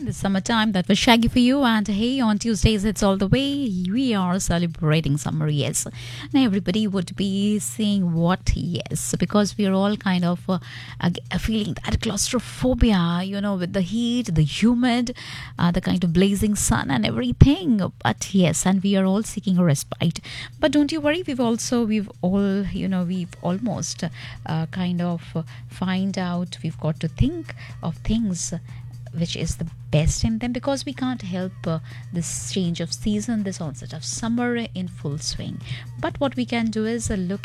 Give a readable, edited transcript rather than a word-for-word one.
in the summertime. That was Shaggy for you. And hey, on Tuesdays, it's all the way. We are celebrating summer, yes. And everybody would be saying what? Yes, because we are all kind of feeling that claustrophobia, with the heat, the humid, the kind of blazing sun and everything. But yes, and we are all seeking a respite. But don't you worry, we've almost kind of find out, we've got to think of things which is the best in them, because we can't help this change of season, this onset of summer in full swing. But what we can do is look